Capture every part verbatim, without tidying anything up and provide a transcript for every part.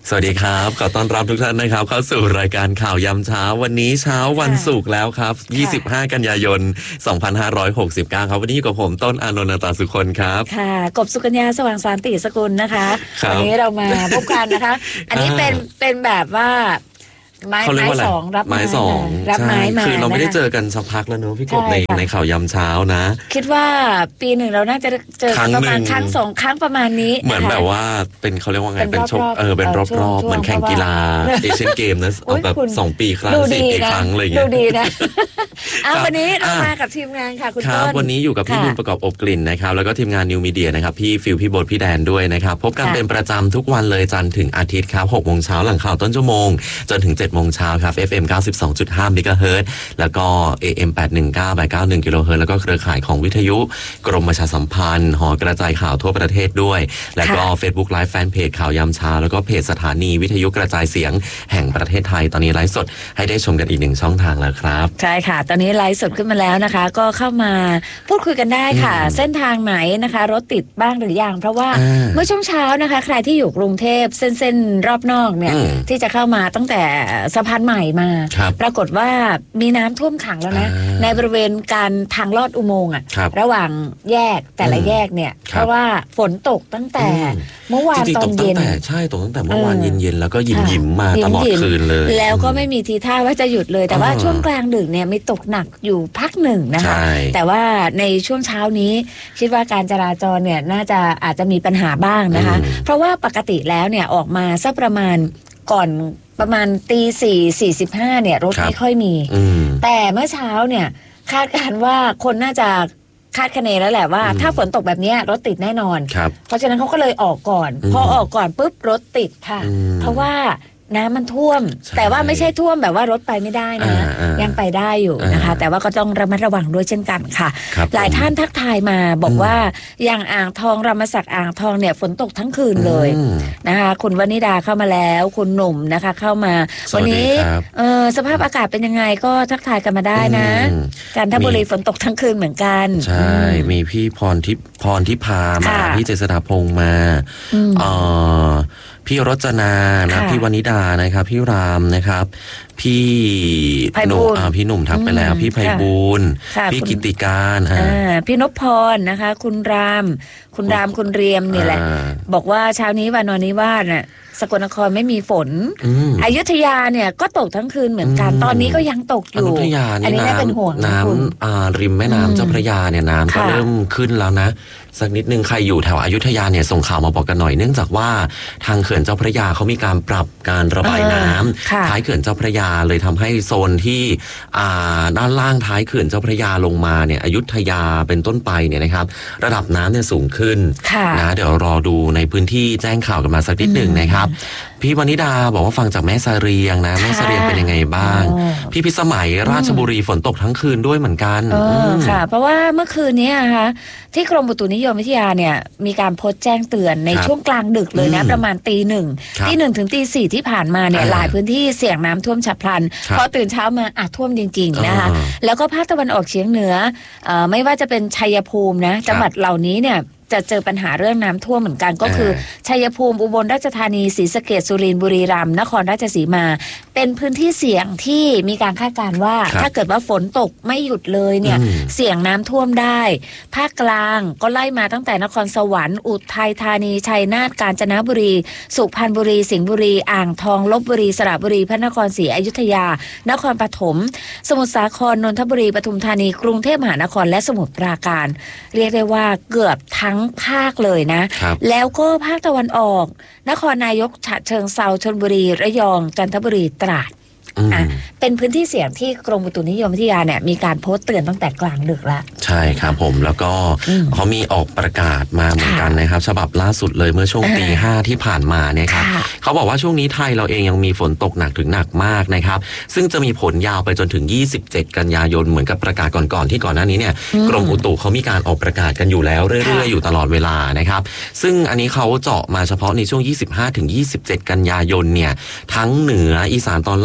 สวัสดีครับขอต้อนรับทุกท่านนะครับเข้าสู่รายการข่าวยามเช้าวันนี้เช้าวันศุกร์แล้วครับยี่สิบห้ากันยายนสองพันห้าร้อยหกสิบเก้าครับวันนี้อยู่กับผมต้นอานนท์ตาสุคนครับค่ะกบสุกัญญาสว่างสารติสกุลนะคะวันนี้เรามาพบกันนะคะอันนี้เป็นเป็นแบบว่าไม้ไม้สองรับไม้สองรับไม้มาคือเราไม่ได้เจอกันสักพักแล้วเนอะพี่กบในในข่าวยามเช้านะคิดว่าปีหนึ่งเราน่าจะเจอกันประมาณครั้งสองครั้งประมาณนี้เหมือนแบบว่าเป็นเขาเรียกว่าไงเป็นชกเออเป็นรอบๆเหมือนแข่งกีฬาเอเชียนเกมนะเอาแบบสองปีครั้งสี่ปีครั้งอะไรอย่างเงี้ยดูดีนะเอาวันนี้เรามากับทีมงานค่ะคุณต้นวันนี้อยู่กับพี่นุ่นประกอบอบกลิ่นนะครับแล้วก็ทีมงานนิวมีเดียนะครับพี่ฟิลพี่โบ๊ทพี่แดนด้วยนะครับพบกันเป็นประจำทุกวันเลยจันทร์ถึงอาทิตย์ครับหกโมงเช้าหลังข่าวต้นชั่วโมงจนถึงเจ็ดโมงเช้าครับ เอฟ เอ็ม เก้าสิบสองจุดห้า เมกะเฮิรตซ์แล้วก็ เอ เอ็ม แปดหนึ่งเก้า เก้าสิบเอ็ด กิโลเฮิรตซ์แล้วก็เครือข่ายของวิทยุกรมประชาสัมพันธ์หอกระจายข่าวทั่วประเทศด้วยแล้วก็ Facebook Live แฟนเพจข่าวยามเช้าแล้วก็เพจสถานีวิทยุกระจายเสียงแห่งประเทศไทยตอนนี้ไลฟ์สดให้ได้ชมกันอีกหนึ่งช่องทางแล้วครับใช่ค่ะตอนนี้ไลฟ์สดขึ้นมาแล้วนะคะก็เข้ามาพูดคุยกันได้ค่ะเส้นทางไหนนะคะรถติดบ้างหรือยังเพราะว่าเมื่อช่วงเช้านะคะใครที่อยู่กรุงเทพเส้นเส้นรอบนอกเนี่ยที่จะเข้ามาตั้งแต่สะพานใหม่มาปรากฏว่ามีน้ำท่วมขังแล้วนะในบริเวณการทางลอดอุโมงค์อ่ะระหว่างแยกแต่ละแยกเนี่ยเพราะว่าฝนตกตั้งแต่เมื่อวานตอนเย็นใช่ตกตั้งแต่เมื่อวานเย็นๆแล้วก็ยิ้มยิ้มมาตลอดคืนเลยแล้วก็ไม่มีทีท่าว่าจะหยุดเลยแต่ว่าช่วงกลางดึกเนี่ยมีตกหนักอยู่พักหนึ่งนะคะแต่ว่าในช่วงเช้านี้คิดว่าการจราจรเนี่ยน่าจะอาจจะมีปัญหาบ้างนะคะเพราะว่าปกติแล้วเนี่ยออกมาสักประมาณก่อนประมาณตีสี่สี่สิบห้าเนี่ยรถไม่ค่อยมีแต่เมื่อเช้าเนี่ยคาดการณ์ว่าคนน่าจะคาดคะเนแล้วแหละว่าถ้าฝนตกแบบนี้รถติดแน่นอนเพราะฉะนั้นเขาก็เลยออกก่อนพอออกก่อนปุ๊บรถติดค่ะเพราะว่าน้ำมันท่วมแต่ว่าไม่ใช่ท่วมแบบว่ารถไปไม่ได้นะยังไปได้อยู่นะคะแต่ว่าก็ต้องระมัดระวังด้วยเช่นกันค่ะหลายท่านทักทายมาบอกว่าอย่างอ่างทองรามศักดิ์อ่างทองเนี่ยฝนตกทั้งคืนเลยนะคะคุณวนิดาเข้ามาแล้วคุณหนุ่มนะคะเข้ามาวันนี้เออสภาพอากาศเป็นยังไงก็ทักทายกันมาได้นะจันทบุรีฝนตกทั้งคืนเหมือนกันใช่มีพี่พรทิพพรทิพามาพี่เจษฎาพงษ์มาอ๋อพี่รจนานะพี่วนิดานะครับพี่รามนะครับพี่หนุ่มพี่หนุ่มทักไปแล้วพี่ไพบูลย์พี่กิติการพี่นพพรนะคะคุณรามคุณรามคุณเรียมนี่แหละบอกว่าเช้านี้วานอนนิวาสน่ะสกลนครไม่มีฝนอยุธยาเนี่ยก็ตกทั้งคืนเหมือนกันตอนนี้ก็ยังตกอยู่อยุธยานี่น้ำน้ำริมแม่น้ำเจ้าพระยาเนี่ยน้ำก็เริ่มขึ้นแล้วนะสักนิดนึงใครอยู่แถวอยุธยาเนี่ยส่งข่าวมาบอกกันหน่อยเนื่องจากว่าทางเขื่อนเจ้าพระยาเขามีการปรับการระบายน้ำท้ายเขื่อนเจ้าพระยาเลยทำให้โซนที่ด้านล่างท้ายเขื่อนเจ้าพระยาลงมาเนี่ยอยุธยาเป็นต้นไปเนี่ยนะครับระดับน้ำเนี่ยสูงขึ้นนะเดี๋ยวรอดูในพื้นที่แจ้งข่าวกันมาสักนิดหนึ่งนะครับพี่วนิดาบอกว่าฟังจากแม่สะเรียงนะแม่สะเรียงเป็นยังไงบ้างพี่พิสมัยราชบุรีฝนตกทั้งคืนด้วยเหมือนกันค่ะเพราะว่าเมื่อคืนนี้นะคะที่กรมอุตุนิยมวิทยาเนี่ยมีการโพสต์แจ้งเตือนในช่วงกลางดึกเลยนะประมาณตีหนึ่งตีหนึ่งถึงตีสี่ที่ผ่านมาเนี่ยหลายพื้นที่เสี่ยงน้ำท่วมฉับพลันพอตื่นเช้ามาอาจท่วมจริงๆนะคะแล้วก็ภาคตะวันออกเฉียงเหนือไม่ว่าจะเป็นชัยภูมินะจังหวัดเหล่านี้เนี่ยจะเจอปัญหาเรื่องน้ำท่วมเหมือนกันก็คือชัยภูมิอุบลราชธานีศรีสะเกษสุรินทร์บุรีรัมย์นครราชสีมาเป็นพื้นที่เสี่ยงที่มีการคาดการณ์ว่าถ้าเกิดว่าฝนตกไม่หยุดเลยเนี่ยเสี่ยงน้ำท่วมได้ภาคกลางก็ไล่มาตั้งแต่นครสวรรค์อุทัยธานีชัยนาทกาญจนบุรีสุพรรณบุรีสิงห์บุรีอ่างทองลพบุรีสระบุรีพระนครศรีอยุธยานครปฐมสมุทรสาครนนทบุรีปทุมธานีกรุงเทพมหานครและสมุทรปราการเรียกได้ว่าเกือบทั้งภาคเลยนะแล้วก็ภาคตะวันออกนครนายกฉะเชิงเทราชลบุรีระยองจันทบุรีตราดอ่ะเป็นพื้นที่เสี่ยงที่กรมอุตุนิยมวิทยาเนี่ยมีการโพสต์เตือนตั้งแต่กลางดึกแล้วใช่ครับผมแล้วก็เขามีออกประกาศมาเหมือนกันนะครับฉบับล่าสุดเลยเมื่อช่วงตีห้าที่ผ่านมาเนี่ยครับเขาบอกว่าช่วงนี้ไทยเราเองยังมีฝนตกหนักถึงหนักมากนะครับซึ่งจะมีผลยาวไปจนถึงยี่สิบเจ็ดกันยายนเหมือนกับประกาศก่อนๆที่ก่อนหน้านี้เนี่ยกรมอุตุเขามีการออกประกาศกันอยู่แล้วเรื่อยๆอยู่ตลอดเวลานะครับซึ่งอันนี้เขาเจาะมาเฉพาะในช่วงยี่สิบห้าถึงยี่สิบเจ็ดกันยายนเนี่ยทั้งเหนืออีสานตอนล่าง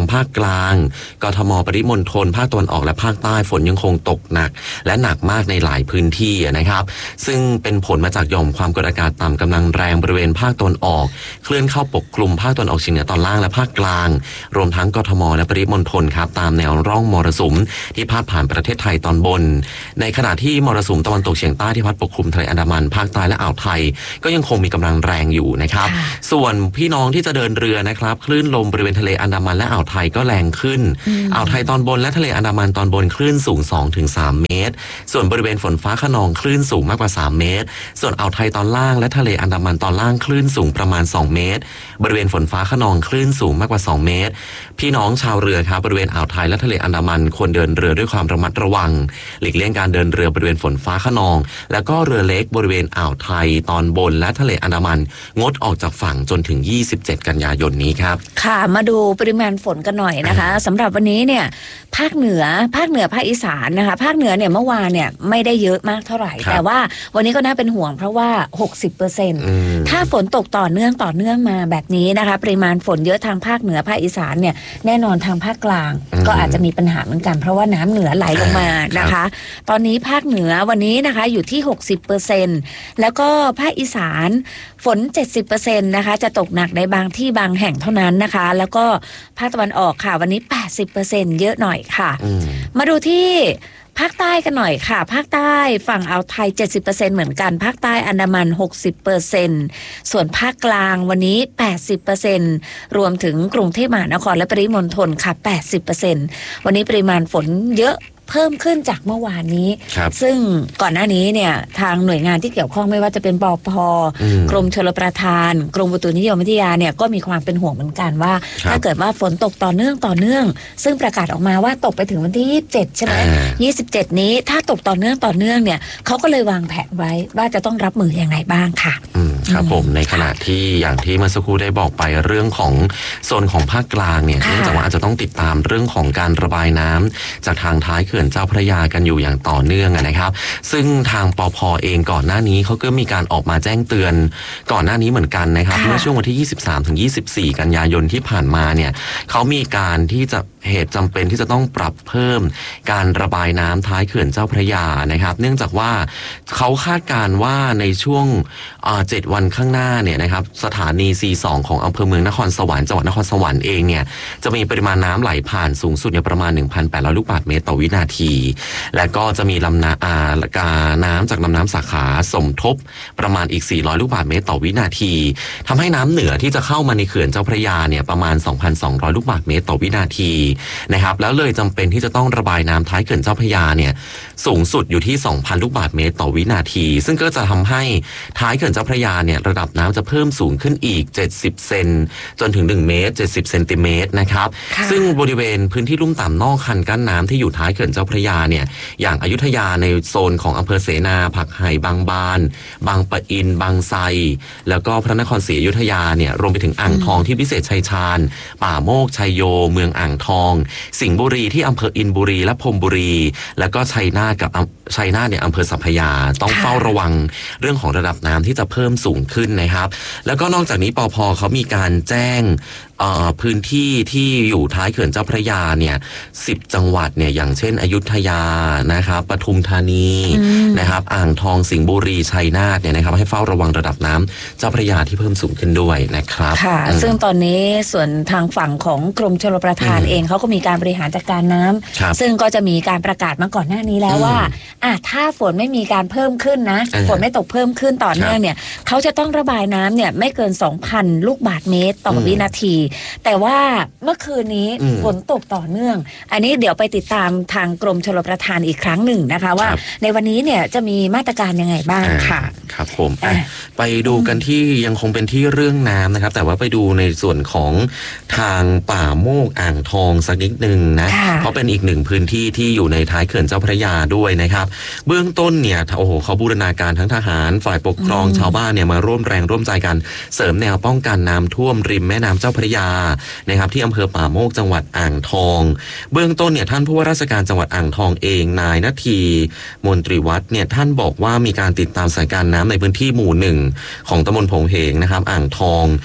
ภาคกลางกทมปริมณฑลภาคตะวันออกและภาคใต้ฝนยังคงตกหนักและหนักมากในหลายพื้นที่นะครับซึ่งเป็นผลมาจากหย่อมความกดอากาศต่ำกำลังแรงบริเวณภาคตะวันออกเคลื่อนเข้าปกคลุมภาคตะวันออกเฉียงเหนือตอนล่างและภาคกลางรวมทั้งกทมและปริมณฑลครับตามแนวร่องมรสุมที่พาดผ่านประเทศไทยตอนบนในขณะที่มรสุมตะวันตกเฉียงใต้ที่พัดปกคลุมทะเลอันดามันภาคใต้และอ่าวไทยก็ยังคงมีกำลังแรงอยู่นะครับส่วนพี่น้องที่จะเดินเรือนะครับคลื่นลมบริเวณทะเลอันดามันและอ่าวไทยก็แรงขึ้นอ่าวไทยตอนบนและทะเลอันดามันตอนบนคลื่นสูง สองถึงสาม เมตรส่วนบริเวณฝนฟ้าคะนองคลื่นสูงมากกว่าสามเมตรส่วนอ่าวไทยตอนล่างและทะเลอันดามันตอนล่างคลื่นสูงประมาณสองเมตรบริเวณฝนฟ้าคะนองคลื่นสูงมากกว่าสองเมตรพี่น้องชาวเรือครับบริเวณอ่าวไทยและทะเลอันดามันควรเดินเรือด้วยความระมัดระวังหลีกเลี่ยงการเดินเรือบริเวณฝนฟ้าคะนองแล้วก็เรือเล็กบริเวณอ่าวไทยตอนบนและทะเลอันดามันงดออกจากฝั่งจนถึงยี่สิบเจ็ดกันยายนนี้ครับค่ะมาดูปริมาณฝนกันหน่อยนะคะสำหรับวันนี้เนี่ยภาคเหนือภาคเหนือภาคอีสานนะคะภาคเหนือเนี่ยเมื่อวานเนี่ยไม่ได้เยอะมากเท่าไหร่แต่ว่าวันนี้ก็น่าเป็นห่วงเพราะว่า หกสิบเปอร์เซ็นต์ ถ้าฝนตกต่อเนื่องต่อเนื่องมาแบบนี้นะคะปริมาณฝนเยอะทางภาคเหนือภาคอีสานเนี่ยแน่นอนทางภาคกลางก็อาจจะมีปัญหาเหมือนกันเพราะว่าน้ำเหนือไหลลงมานะคะตอนนี้ภาคเหนือวันนี้นะคะอยู่ที่ หกสิบเปอร์เซ็นต์ แล้วก็ภาคอีสานฝน เจ็ดสิบเปอร์เซ็นต์ นะคะจะตกหนักในบางที่บางแห่งเท่านั้นนะคะแล้วก็ภาคตะวันออกค่ะวันนี้ แปดสิบเปอร์เซ็นต์ เยอะหน่อยค่ะมาดูที่ภาคใต้กันหน่อยค่ะภาคใต้ฝั่งอ่าวไทย เจ็ดสิบเปอร์เซ็นต์ เหมือนกันภาคใต้อันดามัน หกสิบเปอร์เซ็นต์ ส่วนภาคกลางวันนี้ แปดสิบเปอร์เซ็นต์ รวมถึงกรุงเทพมหานครและปริมณฑลค่ะ แปดสิบเปอร์เซ็นต์ วันนี้ปริมาณฝนเยอะเพิ่มขึ้นจากเมื่อวานนี้ซึ่งก่อนหน้านี้เนี่ยทางหน่วยงานที่เกี่ยวข้องไม่ว่าจะเป็นปภ.กรมชลประทานกรมอุตุนิยมวิทยาเนี่ยก็มีความเป็นห่วงเหมือนกันว่าถ้าเกิดว่าฝนตกต่อเนื่องต่อเนื่องซึ่งประกาศออกมาว่าตกไปถึงวันที่ยี่สิบเจ็ดใช่ไหมยี่สิบเจ็ดนี้ถ้าตกต่อเนื่องต่อเนื่องเนี่ยเขาก็เลยวางแผนไว้ว่าจะต้องรับมืออย่างไรบ้างค่ะอืมครับผมในขณะที่อย่างที่เมื่อสักครู่ได้บอกไปเรื่องของโซนของภาคกลางเนี่ยเนื่องจากว่าอาจจะต้องติดตามเรื่องของการระบายน้ำจากทางท้ายเขื่อนเจ้าพระยากันอยู่อย่างต่อเนื่องนะครับซึ่งทางปภ.เองก่อนหน้านี้เขาก็มีการออกมาแจ้งเตือนก่อนหน้านี้เหมือนกันนะครับเมื่อช่วงวันที่ยี่สิบสามถึงยี่สิบสี่กันยายนที่ผ่านมาเนี่ยเขามีการที่จะเหตุจำเป็นที่จะต้องปรับเพิ่มการระบายน้ำท้ายเขื่อนเจ้าพระยานะครับเนื่องจากว่าเขาคาดการณ์ว่าในช่วงเจ็ดวันข้างหน้าเนี่ยนะครับสถานี ซี สอง ของอำเภอเมืองนครสวรรค์จังหวัดนครสวรรค์เองเนี่ยจะมีปริมาณน้ำไหลผ่านสูงสุดเนี่ยประมาณ หนึ่งพันแปดร้อย ลูกบาศก์เมตรต่อวินาทีและก็จะมีลำน้ำอ่ากาน้ำจากลำน้ำสาขาสมทบประมาณอีกสี่ร้อยลูกบาศก์เมตรต่อวินาทีทำให้น้ำเหนือที่จะเข้ามาในเขื่อนเจ้าพระยาเนี่ยประมาณ สองพันสองร้อย ลูกบาศก์เมตรต่อวินาทีนะครับแล้วเลยจำเป็นที่จะต้องระบายน้ำท้ายเขื่อนเจ้าพระยาเนี่ยสูงสุดอยู่ที่ สองพัน ลูกบาศก์เมตรต่อวินาทีซึ่งก็จะทำให้ท้ายเขื่อนเจ้าพระยาเนี่ยระดับน้ำจะเพิ่มสูงขึ้นอีกเจ็ดสิบเซนจนถึงหนึ่งเมตรเจ็ดสิบเซนติเมตรนะครับซึ่งบริเวณพื้นที่ลุ่มต่ำนอกคันกั้นน้ำที่อยู่ท้ายเขื่อนเจ้าพระยาเนี่ยอย่างอยุธยาในโซนของอำเภอเสนาผักไห่บางบานบางปะอินบางไทรแล้วก็พระนครศรีอยุธยาเนี่ยรวมไปถึงอ่างทองที่วิเศษชัยชาญป่าโมกชัยโยเมืองอ่างทองสิงห์บุรีที่อำเภออินบุรีและพรหมบุรีแล้วก็ชัยนาทกับชัยนาทเนี่ยอำเภอสัพพยาต้องเฝ้าระวังเรื่องของระดับน้ำที่จะเพิ่มสูงขึ้นนะครับแล้วก็นอกจากนี้ปภ.เขามีการแจ้งพื้นที่ที่อยู่ท้ายเขื่อนเจ้าพระยาเนี่ยสิบจังหวัดเนี่ยอย่างเช่นอยุธยานะครับปทุมธานีนะครับอ่างทองสิงห์บุรีชัยนาทเนี่ยนะครับให้เฝ้าระวังระดับน้ำเจ้าพระยาที่เพิ่มสูงขึ้นด้วยนะครับค่ะซึ่งตอนนี้ส่วนทางฝั่งของกรมชลประทานเองเขาก็มีการบริหารจัดการน้ำซึ่งก็จะมีการประกาศมาก่อนหน้านี้แล้วว่าอ่ะถ้าฝนไม่มีการเพิ่มขึ้นนะฝนไม่ตกเพิ่มขึ้นต่อเนื่องเนี่ยเขาจะต้องระบายน้ำเนี่ยไม่เกิน สองพัน ลูกบาศก์เมตรต่อวินาทีแต่ว่าเมื่อคืนนี้ฝนตกต่อเนื่องอันนี้เดี๋ยวไปติดตามทางกรมชลประทานอีกครั้งหนึ่งนะคะว่าในวันนี้เนี่ยจะมีมาตรการยังไงบ้างค่ะครับผมไปดูกันที่ยังคงเป็นที่เรื่องน้ำนะครับแต่ว่าไปดูในส่วนของทางป่าโมกอ่างทองสักนิดนึงนะเพราะเป็นอีกหนึ่งพื้นที่ที่อยู่ในท้ายเขื่อนเจ้าพระยาด้วยนะครับเบื้องต้นเนี่ยโอ้โหเขาบูรณาการทั้งทหารฝ่ายปกครองชาวบ้านเนี่ยมาร่วมแรงร่วมใจกันเสริมแนวป้องกันน้ำท่วมริมแม่น้ำเจ้าพระยานะครับที่อำเภอป่าโมกจังหวัดอ่างทองเบื้องต้นเนี่ยท่านผู้ว่าราชการจังหวัดอ่างทองเองนายนาทีมนตรีวัฒน์เนี่ยท่านบอกว่ามีการติดตามสถานการณ์น้ำในพื้นที่หมู่หนึ่งของตำบลโผงเหงนะครับอ่างทอง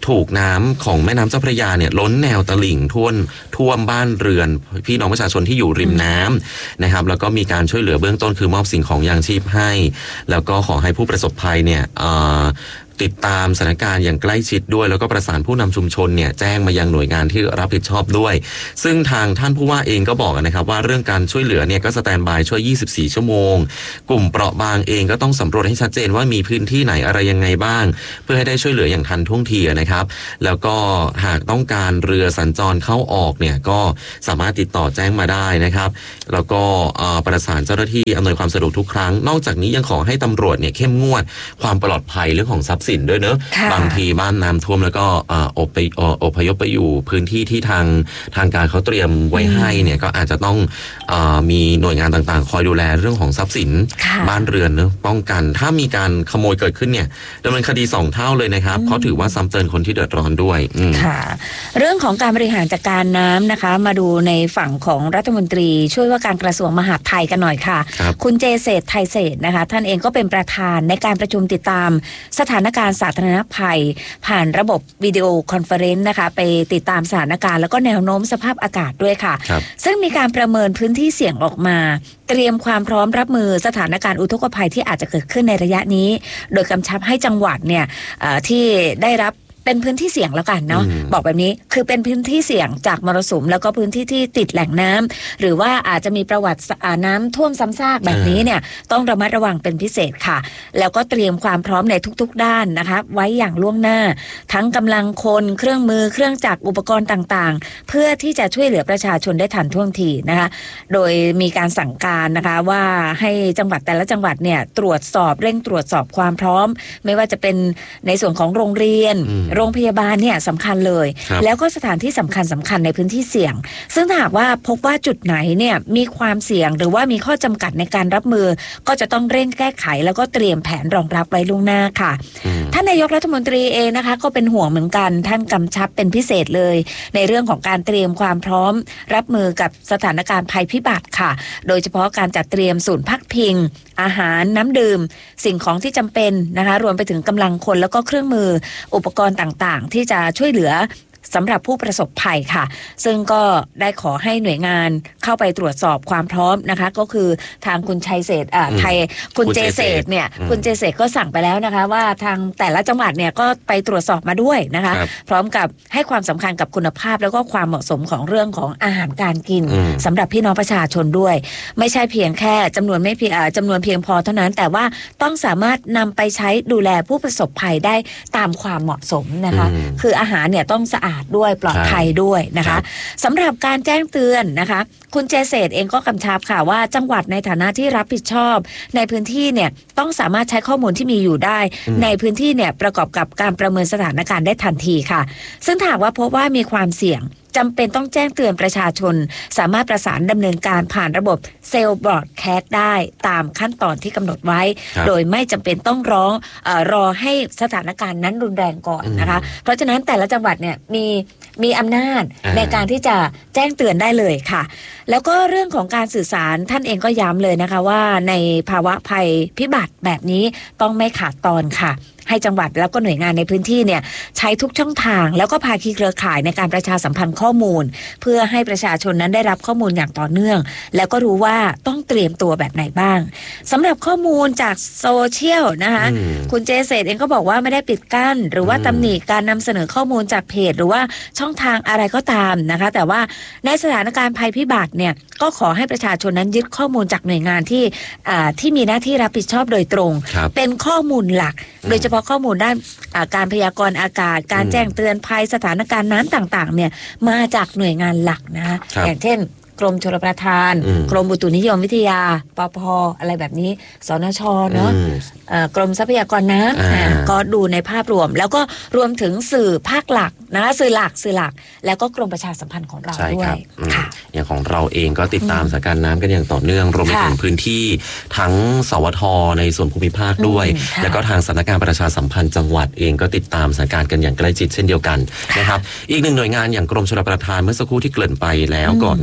ถูกน้ำของแม่น้ำเจ้าพระยาเนี่ยล้นแนวตลิ่งท่วมท่วมบ้านเรือนพี่น้องประชาชนที่อยู่ริมน้ำนะครับแล้วก็มีการช่วยเหลือเบื้องต้นคือมอบสิ่งของยางชีพให้แล้วก็ขอให้ผู้ประสบภัยเนี่ยติดตามสถานการณ์อย่างใกล้ชิดด้วยแล้วก็ประสานผู้นำชุมชนเนี่ยแจ้งมายังหน่วยงานที่รับผิดชอบด้วยซึ่งทางท่านผู้ว่าเองก็บอกนะครับว่าเรื่องการช่วยเหลือเนี่ยก็สแตนบายช่วยยี่สิบสี่ชั่วโมงกลุ่มเปราะบางเองก็ต้องสำรวจให้ชัดเจนว่ามีพื้นที่ไหนอะไรยังไงบ้างเพื่อให้ได้ช่วยเหลืออย่างทันท่วงทีนะครับแล้วก็หากต้องการเรือสัญจรเข้าออกเนี่ยก็สามารถติดต่อแจ้งมาได้นะครับแล้วก็ประสานเจ้าหน้าที่อำนวยความสะดวกทุกครั้งนอกจากนี้ยังขอให้ตำรวจเนี่ยเข้มงวดความปลอดภัยเรื่องของทรัพย์สินด้วยเนอะบางทีบ้านน้ำท่วมแล้วก็อบไปอพยพไปอยู่พื้นที่ที่ทางทางการเขาเตรียมไว้ให้เนี่ยก็อาจจะต้องมีหน่วยงานต่างๆคอยดูแลเรื่องของทรัพย์สินบ้านเรือนเนอะป้องกันถ้ามีการขโมยเกิดขึ้นเนี่ยดำเนินคดีสองเท่าเลยนะครับเขาถือว่าซ้ำเติมคนที่เดือดร้อนด้วยค่ะเรื่องของการบริหารจัดการน้ำนะคะมาดูในฝั่งของรัฐมนตรีช่วยว่าการกระทรวงมหาดไทยกันหน่อยค่ะคุณเจเศรษฐ์ไทยเศรษฐ์นะคะท่านเองก็เป็นประธานในการประชุมติดตามสถานการณ์สาธารณภัยผ่านระบบวิดีโอคอนเฟอเรนซ์นะคะไปติดตามสถานการณ์แล้วก็แนวโน้มสภาพอากาศด้วยค่ะซึ่งมีการประเมินพื้นที่เสี่ยงออกมาเตรียมความพร้อมรับมือสถานการณ์อุทกภัยที่อาจจะเกิดขึ้นในระยะนี้โดยกำชับให้จังหวัดเนี่ยที่ได้รับเป็นพื้นที่เสี่ยงแล้วกันเนาะบอกแบบนี้คือเป็นพื้นที่เสี่ยงจากมรสุมแล้วก็พื้นที่ที่ติดแหล่งน้ำหรือว่าอาจจะมีประวัติน้ำท่วมซ้ำซากแบบนี้เนี่ยต้องระมัดระวังเป็นพิเศษค่ะแล้วก็เตรียมความพร้อมในทุกๆด้านนะคะไว้อย่างล่วงหน้าทั้งกำลังคนเครื่องมือเครื่องจักรอุปกรณ์ต่างๆเพื่อที่จะช่วยเหลือประชาชนได้ทันท่วงทีนะคะโดยมีการสั่งการนะคะว่าให้จังหวัดแต่ละจังหวัดเนี่ยตรวจสอบเร่งตรวจสอบความพร้อมไม่ว่าจะเป็นในส่วนของโรงเรียนโรงพยาบาลเนี่ยสำคัญเลยแล้วก็สถานที่สำคัญสำคัญในพื้นที่เสี่ยงซึ่งถ้าหากว่าพบว่าจุดไหนเนี่ยมีความเสี่ยงหรือว่ามีข้อจำกัดในการรับมือก็จะต้องเร่งแก้ไขแล้วก็เตรียมแผนรองรับไว้ล่วงหน้าค่ะท่านนายกรัฐมนตรีเองนะคะก็เป็นห่วงเหมือนกันท่านกำชับเป็นพิเศษเลยในเรื่องของการเตรียมความพร้อมรับมือกับสถานการณ์ภัยพิบัติค่ะโดยเฉพาะการจัดเตรียมศูนย์พักพิงอาหารน้ำดื่มสิ่งของที่จำเป็นนะคะรวมไปถึงกำลังคนแล้วก็เครื่องมืออุปกรณ์ต่างๆที่จะช่วยเหลือสำหรับผู้ประสบภัยค่ะซึ่งก็ได้ขอให้หน่วยงานเข้าไปตรวจสอบความพร้อมนะคะก็คือทางคุณชัยเศรษฐ์อ่าไทยคุณเจเศรษฐ์เนี่ยคุณเจเศรษฐ์ก็สั่งไปแล้วนะคะว่าทางแต่ละจังหวัดเนี่ยก็ไปตรวจสอบมาด้วยนะคะพร้อมกับให้ความสำคัญกับคุณภาพแล้วก็ความเหมาะสมของเรื่องของอาหารการกินสำหรับพี่น้องประชาชนด้วยไม่ใช่เพียงแค่จำนวนไม่เพียงจำนวนเพียงพอเท่านั้นแต่ว่าต้องสามารถนำไปใช้ดูแลผู้ประสบภัยได้ตามความเหมาะสมนะคะคืออาหารเนี่ยต้องสะอาดด้วยปลอดภัยด้วยนะคะสำหรับการแจ้งเตือนนะคะคุณเจเศรษฐ์เองก็กำชับค่ะว่าจังหวัดในฐานะที่รับผิดชอบในพื้นที่เนี่ยต้องสามารถใช้ข้อมูลที่มีอยู่ได้ในพื้นที่เนี่ยประกอบกับการประเมินสถานการณ์ได้ทันทีค่ะซึ่งถ้าหากว่าพบว่ามีความเสี่ยงจำเป็นต้องแจ้งเตือนประชาชนสามารถประสานดำเนินการผ่านระบบเซลล์บรอดแคสต์ได้ตามขั้นตอนที่กำหนดไว้โดยไม่จำเป็นต้องร้องเอ่อรอให้สถานการณ์นั้นรุนแรงก่อนนะคะเพราะฉะนั้นแต่ละจังหวัดเนี่ยมีมีอำนาจในการที่จะแจ้งเตือนได้เลยค่ะแล้วก็เรื่องของการสื่อสารท่านเองก็ย้ำเลยนะคะว่าในภาวะภัยพิบัติแบบนี้ต้องไม่ขาดตอนค่ะให้จังหวัดแล้วก็หน่วยงานในพื้นที่เนี่ยใช้ทุกช่องทางแล้วก็ภาคีเครือข่ายในการประชาสัมพันธ์ข้อมูลเพื่อให้ประชาชนนั้นได้รับข้อมูลอย่างต่อเนื่องแล้วก็รู้ว่าต้องเตรียมตัวแบบไหนบ้างสำหรับข้อมูลจากโซเชียลนะคะคุณเจเศรษฐ์เองก็บอกว่าไม่ได้ปิดกั้นหรือว่าตำหนิการนำเสนอข้อมูลจากเพจหรือว่าช่องทางอะไรก็ตามนะคะแต่ว่าในสถานการณ์ภัยพิบัติเนี่ยก็ขอให้ประชาชนนั้นยึดข้อมูลจากหน่วยงานที่ที่มีหน้าที่รับผิดชอบโดยตรงเป็นข้อมูลหลักโดยเฉพาะข้อมูลด้านการพยากรณ์อากาศการแจ้งเตือนภัยสถานการณ์น้ำต่างๆเนี่ยมาจากหน่วยงานหลักนะคะอย่างเช่นกรมชลประทานกรมอุตุนิยมวิทยาปภอะไรแบบนี้สนช.เนาะกรมทรัพยากรน้ำก็ดูในภาพรวมแล้วก็รวมถึงสื่อภาคหลักนะสื่อหลักสื่อหลักแล้วก็กรมประชาสัมพันธ์ของเราด้วยค่ะอย่างของเราเองก็ติดตามสถานการณ์น้ำกันอย่างต่อเนื่องรวมไปถึงพื้นที่ทั้งสวทในส่วนภูมิภาคด้วยแล้วก็ทางสำนักงานประชาสัมพันธ์จังหวัดเองก็ติดตามสถานการณ์กันอย่างใกล้ชิดเช่นเดียวกันนะครับอีกหนึ่งหน่วยงานอย่างกรมชลประทานเมื่อสักครู่ที่เกริ่นไปแล้วก่อนหน้านี้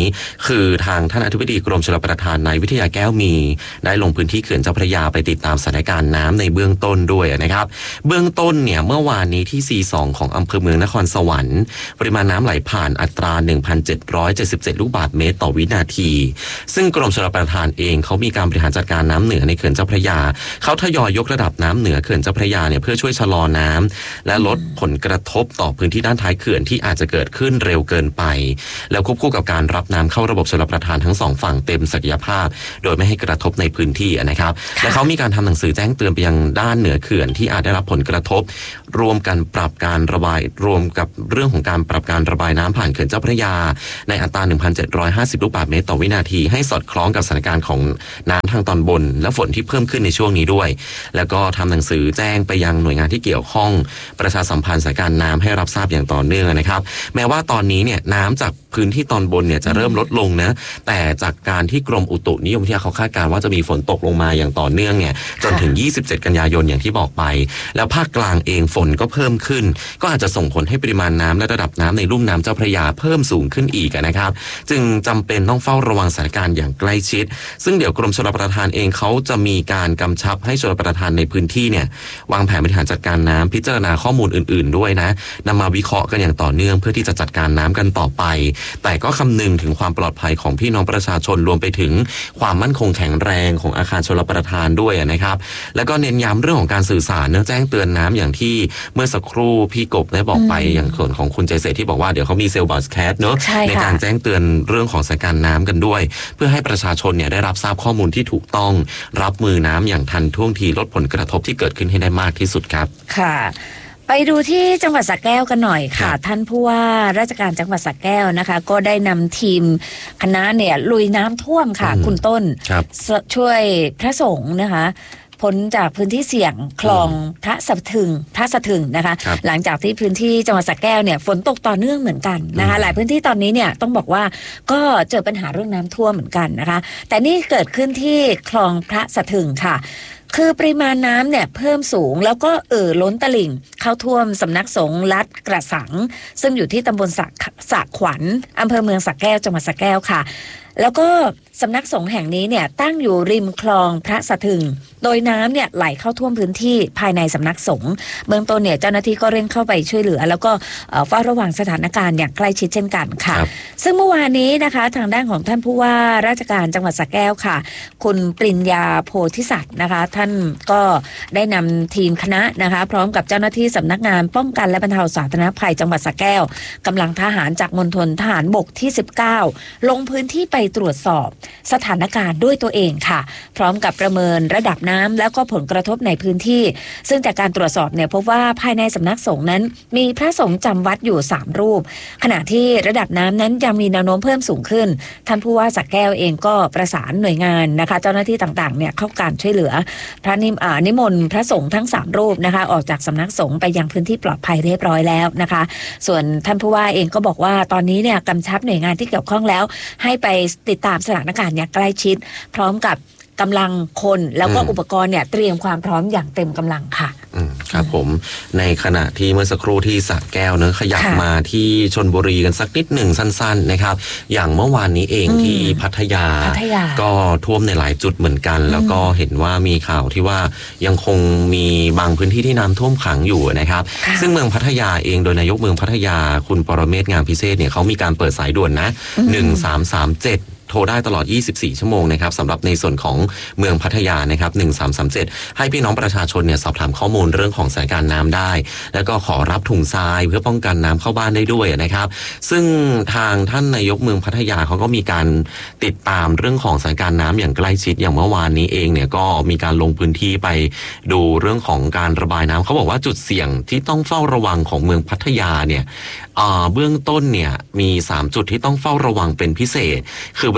คือทางท่านอธิบดีกรมชลประทานนายวิทยาแก้วมีได้ลงพื้นที่เขื่อนเจ้าพระยาไปติดตามสถานการณ์น้ำในเบื้องต้นด้วยนะครับเบื้องต้นเนี่ยเมื่อวานนี้ที่ ซี สอง ของอำเภอเมืองนครสวรรค์ปริมาณน้ำไหลผ่านอัตรา หนึ่งพันเจ็ดร้อยเจ็ดสิบเจ็ด ลูกบาศก์เมตรต่อวินาทีซึ่งกรมชลประทานเองเขามีการบริหารจัดการน้ำเหนือในเขื่อนเจ้าพระยาเขาทยอยยกระดับน้ำเหนือเขื่อนเจ้าพระยาเนี่ยเพื่อช่วยชะลอน้ำและลดผลกระทบต่อพื้นที่ด้านท้ายเขื่อนที่อาจจะเกิดขึ้นเร็วเกินไปแล้วควบคู่กับการรับน้ำเข้าระบบชลประทานทั้งสองฝั่งเต็มศักยภาพโดยไม่ให้กระทบในพื้นที่นะครับและเขามีการทำหนังสือแจ้งเตือนไปยังด้านเหนือเขื่อนที่อาจได้รับผลกระทบรวมกันปรับการระบายรวมกับเรื่องของการปรับการระบายน้ำผ่านเขื่อนเจ้าพระยาในอัตรา หนึ่งพันเจ็ดร้อยห้าสิบ ลูกบาศก์เมตรต่อวินาทีให้สอดคล้องกับสถานการณ์ของน้ำทางตอนบนและฝนที่เพิ่มขึ้นในช่วงนี้ด้วยแล้วก็ทำหนังสือแจ้งไปยังหน่วยงานที่เกี่ยวข้องประชาสัมพันธ์สถานการณ์น้ำให้รับทราบอย่างต่อเนื่องนะครับแม้ว่าตอนนี้เนี่ยน้ำจากพื้นที่ตอนบนเนี่ยจะเริ่มลดลงนะแต่จากการที่กรมอุตุนิยมวิทยาเขาคาดการณ์ว่าจะมีฝนตกลงมาอย่างต่อเนื่องเนี่ยจนถึงยี่สิบเจ็ดกันยายนอย่างที่บอกไปแล้วภาคกลางเองฝนก็เพิ่มขึ้นก็อาจจะส่งผลให้ปริมาณน้ำและระดับน้ำในลุ่มน้ำเจ้าพระยาเพิ่มสูงขึ้นอีกนะครับจึงจำเป็นต้องเฝ้าระวังสถานการณ์อย่างใกล้ชิดซึ่งเดี๋ยวกรมชลประทานเองเขาจะมีการกำชับให้ชลประทานในพื้นที่เนี่ยวางแผนบริหารจัดการน้ำพิจารณาข้อมูลอื่นๆด้วยนะนำมาวิเคราะห์กันอย่างต่อเนื่องเพื่อที่จะจัดการน้ำกันต่อไปแต่ก็คำนึงถึงความปลอดภัยของพี่น้องประชาชนรวมไปถึงความมั่นคงแข็งแรงของอาคารชลประทานด้วยนะครับแล้วก็เน้นย้ำเรื่องของการสื่อสารเนื่องแจ้งเตือนน้ำอย่างที่เมื่อสักครู่พี่กบได้บอกไปอย่างส่วนของคุณเจเซที่บอกว่าเดี๋ยวเขามีเซลล์บอสแคสเนอะในการแจ้งเตือนเรื่องของสถานการณ์น้ำกันด้วยเพื่อให้ประชาชนเนี่ยได้รับทราบข้อมูลที่ถูกต้องรับมือน้ำอย่างทันท่วงทีลดผลกระทบที่เกิดขึ้นให้ได้มากที่สุดครับค่ะไปดูที่จังหวัดสระแก้วกันหน่อยค่ะท่านผู้ว่าราชการจังหวัดสระแก้วนะคะก็ได้นำทีมคณะเนี่ยลุยน้ำท่วมค่ะคุณต้นช่วยพระสงฆ์นะคะพ้นจากพื้นที่เสี่ยงคลองพระสะทึงพระสะทึงนะคะหลังจากที่พื้นที่จังหวัดสระแก้วเนี่ยฝนตกต่อเนื่องเหมือนกันนะคะหลายพื้นที่ตอนนี้เนี่ยต้องบอกว่าก็เจอปัญหาเรื่องน้ำท่วมเหมือนกันนะคะแต่นี่เกิดขึ้นที่คลองพระสะทึงค่ะคือปริมาณน้ำเนี่ยเพิ่มสูงแล้วก็เอ่อล้นตลิ่งเข้าท่วมสำนักสงฆ์ลัดกระสังซึ่งอยู่ที่ตำบลสระสระขวัญอำเภอเมืองสระแก้วจังหวัดสระแก้วค่ะแล้วก็สำนักสงฆ์แห่งนี้เนี่ยตั้งอยู่ริมคลองพระสะทึงโดยน้ำเนี่ยไหลเข้าท่วมพื้นที่ภายในสำนักสงฆ์เบื้องต้นเนี่ยเจ้าหน้าที่ก็เร่งเข้าไปช่วยเหลือแล้วก็เฝ้าระวังสถานการณ์อย่างใกล้ชิดเช่นกันค่ะซึ่งเมื่อวานนี้นะคะทางด้านของท่านผู้ว่าราชการจังหวัดสระแก้วค่ะคุณปริญญาโพธิสัตว์นะคะท่านก็ได้นำทีมคณะนะคะพร้อมกับเจ้าหน้าที่สำนักงานป้องกันและบรรเทาสาธารณภัยจังหวัดสระแก้วกำลังทหารจากมณฑลทหารบกที่สิบเก้าลงพื้นที่ไปตรวจสอบสถานการณ์ด้วยตัวเองค่ะพร้อมกับประเมินระดับน้ำแล้วก็ผลกระทบในพื้นที่ซึ่งจากการตรวจสอบเนี่ยพบว่าภายในสำนักสงฆ์นั้นมีพระสงฆ์จำวัดอยู่สามรูปขณะที่ระดับน้ำนั้นยังมีแนวโน้มเพิ่มสูงขึ้นท่านผู้ว่าสระแก้วเองก็ประสานหน่วยงานนะคะเจ้าหน้าที่ต่างๆเนี่ยเข้าการช่วยเหลือพระนิมนิมนต์พระสงฆ์ทั้งสามรูปนะคะออกจากสำนักสงฆ์ไปยังพื้นที่ปลอดภัยเรียบร้อยแล้วนะคะส่วนท่านผู้ว่าเองก็บอกว่าตอนนี้เนี่ยกำชับหน่วยงานที่เกี่ยวข้องแล้วให้ไปติดตามสถานการณ์อย่างใกล้ชิดพร้อมกับกำลังคนแล้วก็อุปกรณ์เนี่ยเตรียมความพร้อมอย่างเต็มกำลังค่ะครับผมในขณะที่เมื่อสักครู่ที่สระแก้วเนอะขยับมาที่ชลบุรีกันสักนิดหนึ่งสั้นๆนะครับอย่างเมื่อวานนี้เองที่พัทยาก็ท่วมในหลายจุดเหมือนกันแล้วก็เห็นว่ามีข่าวที่ว่ายังคงมีบางพื้นที่ที่น้ำท่วมขังอยู่นะครับซึ่งเมืองพัทยาเองโดยนายกเมืองพัทยาคุณปรเมศ งามพิเศษเนี่ยเขามีการเปิดสายด่วนนะหนึ่งสามสามเจ็ดโทรได้ตลอดยี่สิบสี่ชั่วโมงนะครับสำหรับในส่วนของเมืองพัทยานะครับหนึ่งสามสามเจ็ดให้พี่น้องประชาชนเนี่ยสอบถามข้อมูลเรื่องของสถานการณ์น้ำได้แล้วก็ขอรับถุงทรายเพื่อป้องกันน้ำเข้าบ้านได้ด้วยนะครับซึ่งทางท่านนายกเมืองพัทยาเขาก็มีการติดตามเรื่องของสถานการณ์น้ำอย่างใกล้ชิดอย่างเมื่อวานนี้เองเนี่ยก็มีการลงพื้นที่ไปดูเรื่องของการระบายน้ำเขาบอกว่าจุดเสี่ยงที่ต้องเฝ้าระวังของเมืองพัทยาเนี่ยเบื้องต้นเนี่ยมีสามจุดที่ต้องเฝ้าระวังเป็นพิเศษคือบ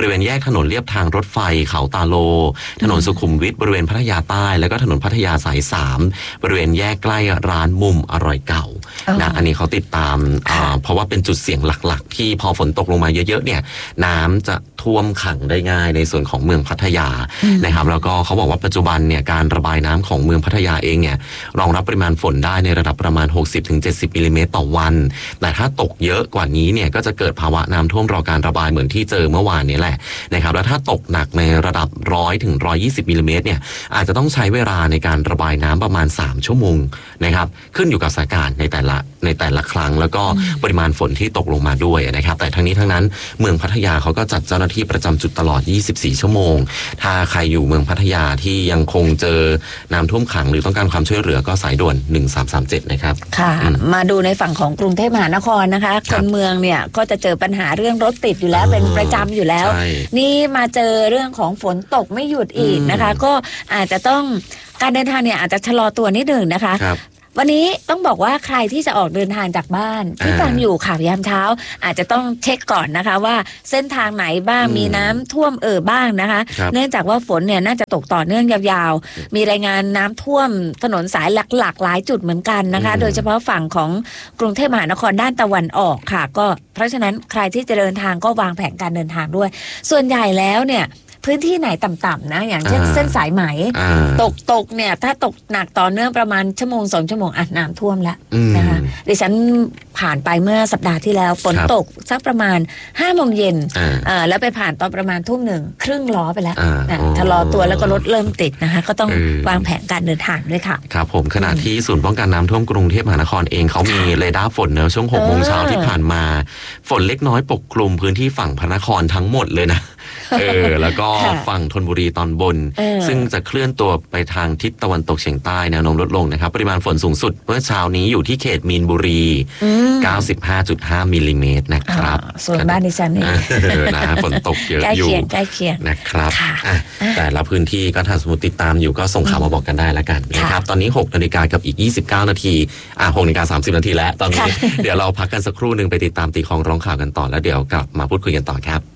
ริเวณแยกถนนเลียบทางรถไฟเขาตาโลถนนสุขุมวิทบริเวณพัทยาใต้แล้วก็ถนนพัทยาสายสามบริเวณแยกใกล้ร้านมุมอร่อยเก่านะอันนี้เขาติดตามเพราะว่าเป็นจุดเสี่ยงหลักๆที่พอฝนตกลงมาเยอะๆเนี่ยน้ำจะท่วมขังได้ง่ายในส่วนของเมืองพัทยานะครับแล้วก็เขาบอกว่าปัจจุบันเนี่ยการระบายน้ำของเมืองพัทยาเองเนี่ยรองรับปริมาณฝนได้ในระดับประมาณ หกสิบถึงเจ็ดสิบ มิลลิเมตรต่อวันแต่ถ้าตกเยอะกว่านี้เนี่ยก็จะเกิดภาวะน้ำท่วมรอการระบายเหมือนที่เจอเมื่อวานนี้แหละนะครับแล้วถ้าตกหนักในระดับหนึ่งร้อยถึงหนึ่งร้อยยี่สิบมิลลิเมตรเนี่ยอาจจะต้องใช้เวลาในการระบายน้ำประมาณสามชั่วโมงนะครับขึ้นอยู่กับสถานการณ์ในแต่ละในแต่ละครั้งแล้วก็ปริมาณฝนที่ตกลงมาด้วยนะครับแต่ทั้งนี้ทั้งนั้นเมืองพัทยาเขาก็จัดเจ้าหน้าที่ประจำจุดตลอดยี่สิบสี่ชั่วโมงถ้าใครอยู่เมืองพัทยาที่ยังคงเจอน้ำท่วมขังหรือต้องการความช่วยเหลือก็สายด่วนหนึ่งสามสามเจ็ดนะครับค่ะมาดูในฝั่งของกรุงเทพมหานครนะคะคนเมืองเนี่ยก็จะเจอปัญหาเรื่องรถติดอยู่แล้วเป็นประจำอยู่แล้วนี่มาเจอเรื่องของฝนตกไม่หยุดอีกนะคะก็อาจจะต้องการเดินทางเนี่ยอาจจะชะลอตัวนิดหนึ่งนะคะวันนี้ต้องบอกว่าใครที่จะออกเดินทางจากบ้านที่ฟังอยู่ข่าวยามเช้าอาจจะต้องเช็คก่อนนะคะว่าเส้นทางไหนบ้างมีน้ำท่วมเอ่อบ้างนะคะเนื่องจากว่าฝนเนี่ยน่าจะตกต่อเนื่องยาวๆมีรายงานน้ำท่วมถนนสายหลักๆหลายจุดเหมือนกันนะคะโดยเฉพาะฝั่งของกรุงเทพมหานครด้านตะวันออกค่ะก็เพราะฉะนั้นใครที่จะเดินทางก็วางแผนการเดินทางด้วยส่วนใหญ่แล้วเนี่ยพื้นที่ไหนต่ำๆนะอย่างเช่นเส้นสายไหมตกตกเนี่ยถ้าตกหนักต่อเนื่องประมาณชั่วโมงสองชั่วโมงอ่ะน้ำท่วมแล้วนะคะดิฉันผ่านไปเมื่อสัปดาห์ที่แล้วฝนตกสักประมาณห้าโมงเย็นแล้วไปผ่านตอนประมาณทุ่มหนึ่งครึ่งล้อไปแล้วชะลอตัวแล้วก็รถเริ่มติดนะคะก็ต้องวางแผนการเดินทางด้วยค่ะครับผมขณะที่ศูนย์ป้องกันน้ำท่วมกรุงเทพมหานครเองเขามีเรดาร์ฝนเนอะช่วงหกโมงเช้าที่ผ่านมาฝนเล็กน้อยปกคลุมพื้นที่ฝั่งพระนครทั้งหมดเลยนะเออแล้วก็ฝั่งธนบุรีตอนบนซึ่งจะเคลื่อนตัวไปทางทิศตะวันตกเฉียงใต้แนวโน้มลดลงนะครับปริมาณฝนสูงสุดเมื่อเช้านี้อยู่ที่เขตมีนบุรี เก้าสิบห้าจุดห้า มิลลิเมตรนะครับส่วนบ้านดิฉันนี่นะฝนตกเยอะอยู่ใกล้เคียงนะครับแต่ละพื้นที่ก็ถ้าสมมติติดตามอยู่ก็ส่งข่าวมาบอกกันได้แล้วกันนะครับตอนนี้หกนาฬิกากับอีกยี่สิบเก้านาทีอ่ะหกนาฬิกาสามสิบนาทีแล้วตอนนี้เดี๋ยวเราพักกันสักครู่นึงไปติดตามตีคองร้องข่าวกันต่อแล้วเดี๋ยวกลับมาพูดคุยกันต่อครับ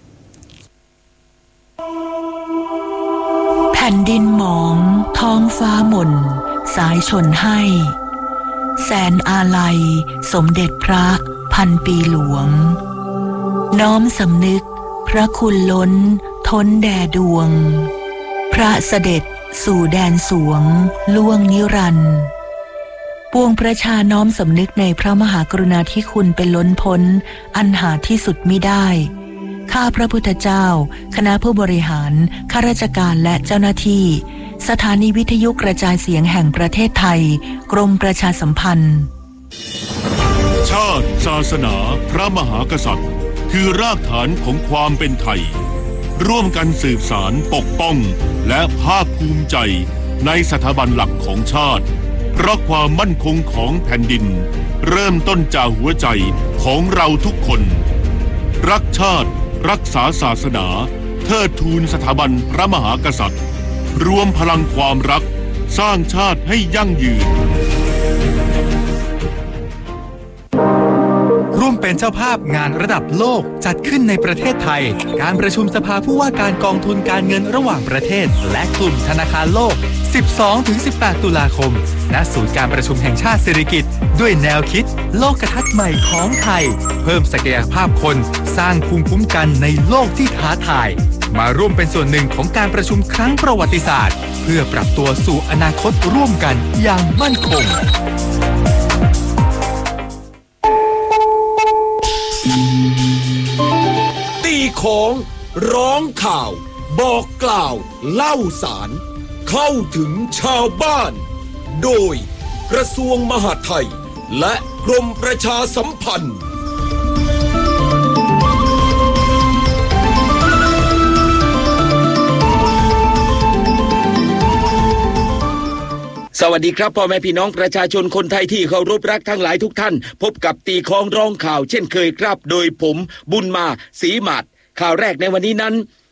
แผ่นดินหมองท้องฟ้าหม่นสายชนให้แสนอาลัยสมเด็จพระพันปีหลวงน้อมสำนึกพระคุณล้นท้นแด่ดวงพระเสด็จสู่แดนสวงล่วงนิรันดร์ปวงประชาน้อมสำนึกในพระมหากรุณาธิคุณเป็นล้นพ้นอันหาที่สุดมิได้ข้าพระพุทธเจ้าคณะผู้บริหารข้าราชการและเจ้าหน้าที่สถานีวิทยุกระจายเสียงแห่งประเทศไทยกรมประชาสัมพันธ์ชาติศาสนาพระมหากษัตริย์คือรากฐานของความเป็นไทยร่วมกันสืบสานปกป้องและภาคภูมิใจในสถาบันหลักของชาติเพราะความมั่นคงของแผ่นดินเริ่มต้นจากหัวใจของเราทุกคนรักชาติรักษาศาสนาเทิดทูนสถาบันพระมหากษัตริย์รวมพลังความรักสร้างชาติให้ยั่งยืนร่วมเป็นเจ้าภาพงานระดับโลกจัดขึ้นในประเทศไทยการประชุมสภาผู้ว่าการกองทุนการเงินระหว่างประเทศและกลุ่มธนาคารโลก สิบสองถึงสิบแปด ตุลาคมณศูนย์การประชุมแห่งชาติสิริกิติ์ด้วยแนวคิดโลกทัศน์ใหม่ของไทยเพิ่มศักยภาพคนสร้างภูมิคุ้มกันในโลกที่ท้าทายมาร่วมเป็นส่วนหนึ่งของการประชุมครั้งประวัติศาสตร์เพื่อปรับตัวสู่อนาคตร่วมกันอย่างมั่นคงตีของร้องข่าวบอกกล่าวเล่าสารเข้าถึงชาวบ้านโดยกระทรวงมหาดไทยและกรมประชาสัมพันธ์สวัสดีครับพ่อแม่พี่น้องประชาชนคนไทยที่เคารพรักทั้งหลายทุกท่านพบกับตีคล้องร้องข่าวเช่นเคยครับโดยผมบุญมาศรีหมาดข่าวแรกในวันนี้นั้น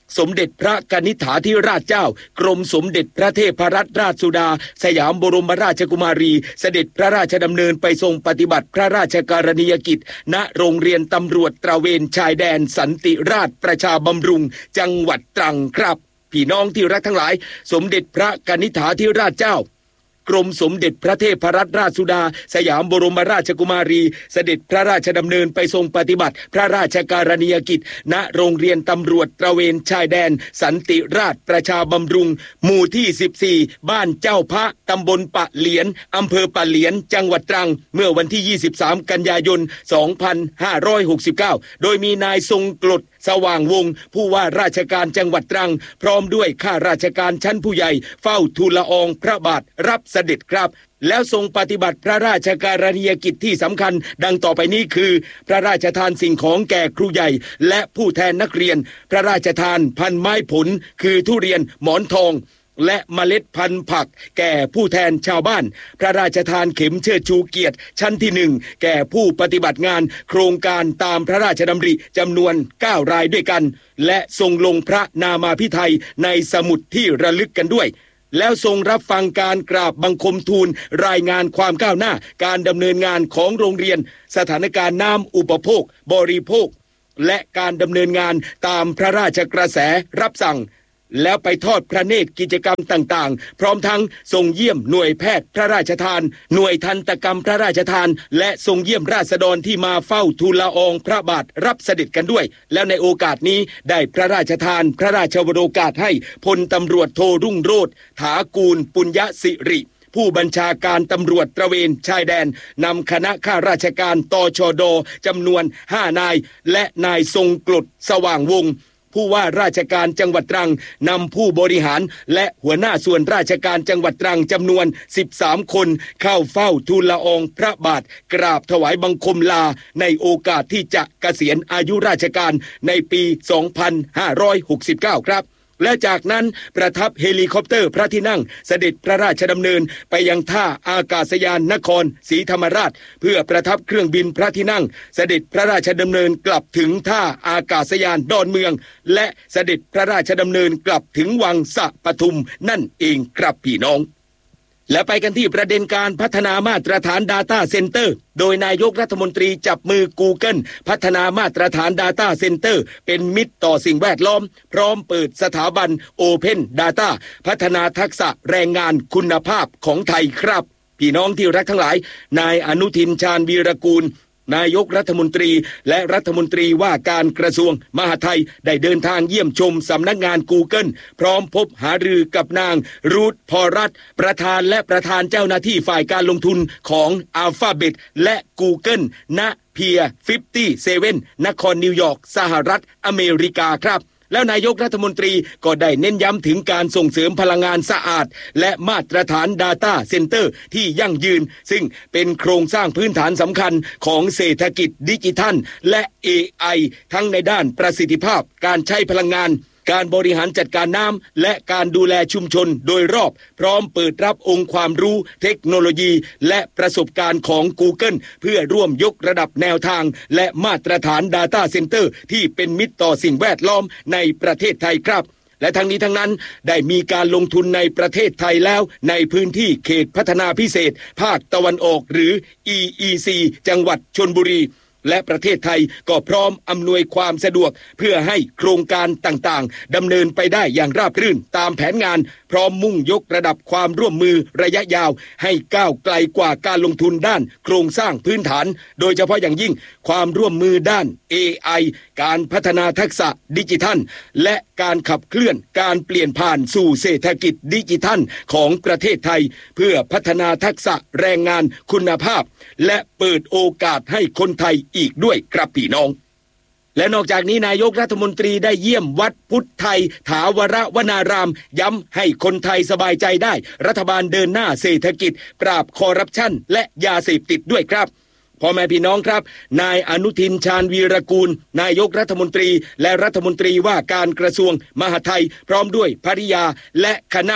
สมเด็จพระกนิษฐาธิราชเจ้ากรมสมเด็จพระเทพรัตนราชสุดาสยามบรมราชกุมารีเสด็จพระราชดำเนินไปทรงปฏิบัติพระราชการณียกิจณโรงเรียนตำรวจตระเวนชายแดนสันติราษฎร์ประชาบำรุงจังหวัดตรังครับพี่น้องที่รักทั้งหลายสมเด็จพระกนิษฐาธิราชเจ้ากรมสมเด็จพระเทพรัตนราชสุดาสยามบรมราชกุมารีเสด็จพระราชดำเนินไปทรงปฏิบัติพระราชการณียกิจณโรงเรียนตำรวจตระเวนชายแดนสันติราษฎร์ประชาบำรุงหมู่ที่สิบสี่บ้านเจ้าพระตำบลปะเหลียนอำเภอปะเหลียนจังหวัดตรังเมื่อวันที่ยี่สิบสามกันยายนสองพันห้าร้อยหกสิบเก้าโดยมีนายทรงกลดสว่างวงศ์ผู้ว่าราชการจังหวัดตรังพร้อมด้วยข้าราชการชั้นผู้ใหญ่เฝ้าทูลละอองพระบาทรับเสด็จครับแล้วทรงปฏิบัติพระราชการณียกิจที่สำคัญดังต่อไปนี้คือพระราชทานสิ่งของแก่ครูใหญ่และผู้แทนนักเรียนพระราชทานพันไม้ผลคือทุเรียนหมอนทองและเมล็ดพันธุ์ผักแก่ผู้แทนชาวบ้านพระราชทานเข็มเชิดชูเกียรติชั้นที่หนึ่งแก่ผู้ปฏิบัติงานโครงการตามพระราชดำริจำนวนเก้ารายด้วยกันและทรงลงพระนามาภิไธยในสมุดที่ระลึกกันด้วยแล้วทรงรับฟังการกราบบังคมทูลรายงานความก้าวหน้าการดำเนินงานของโรงเรียนสถานการณ์น้ำอุปโภคบริโภคและการดำเนินงานตามพระราชกระแสรับสั่งแล้วไปทอดพระเนตรกิจกรรมต่างๆพร้อมทั้งทรงเยี่ยมหน่วยแพทย์พระราชทานหน่วยทันตกรรมพระราชทานและทรงเยี่ยมราษฎรที่มาเฝ้าทูลละอองพระบาทรับเสด็จกันด้วยแล้วในโอกาสนี้ได้พระราชทานพระราชวโรกาสให้พลตำรวจโทรุ่งโรจน์ถากูลปุญญสิริผู้บัญชาการตำรวจตระเวนชายแดนนำคณะข้าราชการตชดจำนวนห้านายและนายทรงกลดสว่างวงศ์ผู้ว่าราชการจังหวัดตรังนำผู้บริหารและหัวหน้าส่วนราชการจังหวัดตรังจำนวนสิบสามคนเข้าเฝ้าทูลละอองพระบาทกราบถวายบังคมลาในโอกาสที่จะเกษียณอายุราชการในปีสองพันห้าร้อยหกสิบเก้าครับและจากนั้นประทับเฮลิคอปเตอร์พระที่นั่งเสด็จพระราชดำเนินไปยังท่าอากาศยานนครศรีธรรมราชเพื่อประทับเครื่องบินพระที่นั่งเสด็จพระราชดำเนินกลับถึงท่าอากาศยานดอนเมืองและเสด็จพระราชดำเนินกลับถึงวังสะปทุมนั่นเองครับพี่น้องและไปกันที่ประเด็นการพัฒนามาตรฐาน Data Center โดยนายกรัฐมนตรีจับมือ Google พัฒนามาตรฐาน Data Center เป็นมิตรต่อสิ่งแวดล้อมพร้อมเปิดสถาบัน Open Data พัฒนาทักษะแรงงานคุณภาพของไทยครับพี่น้องที่รักทั้งหลายนายอนุทินชาญวีรกูลนายกรัฐมนตรีและรัฐมนตรีว่าการกระทรวงมหาดไทยได้เดินทางเยี่ยมชมสำนักงาน Google พร้อมพบหารือกับนางรูทพอรัตน์ประธานและประธานเจ้าหน้าที่ฝ่ายการลงทุนของ Alphabet และ Google ณ เพียร์ ห้าสิบเจ็ด นครนิวยอร์กสหรัฐอเมริกาครับแล้วนายกรัฐมนตรีก็ได้เน้นย้ำถึงการส่งเสริมพลังงานสะอาดและมาตรฐาน Data Center ที่ยั่งยืนซึ่งเป็นโครงสร้างพื้นฐานสำคัญของเศรษฐกิจดิจิทัลและ เอ ไอ ทั้งในด้านประสิทธิภาพการใช้พลังงานการบริหารจัดการน้ำและการดูแลชุมชนโดยรอบพร้อมเปิดรับองค์ความรู้เทคโนโลยีและประสบการณ์ของ Google เพื่อร่วมยกระดับแนวทางและมาตรฐาน Data Center ที่เป็นมิตรต่อสิ่งแวดล้อมในประเทศไทยครับและทั้งนี้ทั้งนั้นได้มีการลงทุนในประเทศไทยแล้วในพื้นที่เขตพัฒนาพิเศษภาคตะวันออกหรือ อี อี ซี จังหวัดชลบุรีและประเทศไทยก็พร้อมอำนวยความสะดวกเพื่อให้โครงการต่างๆดำเนินไปได้อย่างราบรื่นตามแผนงานพร้อมมุ่งยกระดับความร่วมมือระยะยาวให้ก้าวไกลกว่าการลงทุนด้านโครงสร้างพื้นฐานโดยเฉพาะอย่างยิ่งความร่วมมือด้าน เอ ไอ การพัฒนาทักษะดิจิทัลและการขับเคลื่อนการเปลี่ยนผ่านสู่เศรษฐกิจดิจิทัลของประเทศไทยเพื่อพัฒนาทักษะแรงงานคุณภาพและเปิดโอกาสให้คนไทยอีกด้วยครับพี่น้องและนอกจากนี้นายกรัฐมนตรีได้เยี่ยมวัดพุทธไทยถาวรวนารามย้ำให้คนไทยสบายใจได้รัฐบาลเดินหน้าเศรษฐกิจปราบคอร์รัปชันและยาเสพติดด้วยครับพ่อแม่พี่น้องครับนายอนุทินชาญวีรกูลนายกรัฐมนตรีและรัฐมนตรีว่าการกระทรวงมหาดไทยพร้อมด้วยภริยาและคณะ